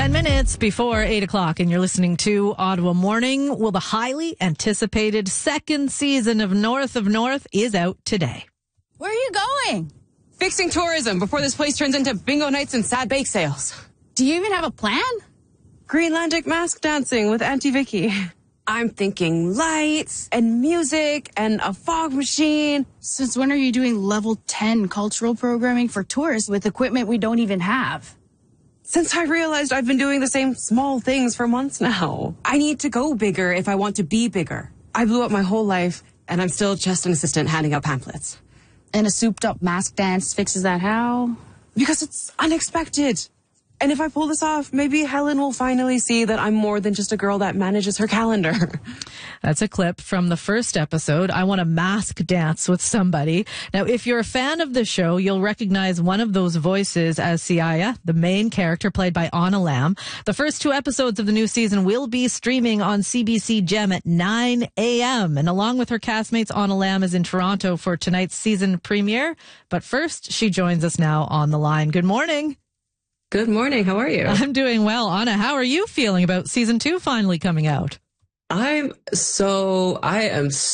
10 minutes before 8 o'clock, and you're listening to Ottawa Morning. Well, the highly anticipated second season of North is out today. Where are you going? Fixing tourism before this place turns into bingo nights and sad bake sales. Do you even have a plan? Greenlandic mask dancing with Auntie Vicky. I'm thinking lights and music and a fog machine. Since when are you doing level 10 cultural programming for tourists with equipment we don't even have? Since I realized I've been doing the same small things for months now. I need to go bigger if I want to be bigger. I blew up my whole life, and I'm still just an assistant handing out pamphlets. And a souped-up mask dance fixes that how? Because it's unexpected. And if I pull this off, maybe Helen will finally see that I'm more than just a girl that manages her calendar. That's a clip from the first episode. I want to mask dance with somebody. Now, if you're a fan of the show, you'll recognize one of those voices as Siaya, the main character played by Anna Lamb. The first 2 episodes of the new season will be streaming on CBC Gem at 9 a.m. And along with her castmates, Anna Lamb is in Toronto for tonight's season premiere. But first, she joins us now on the line. Good morning. Good morning. How are you? I'm doing well. Anna, how are you feeling about season 2 finally coming out? I am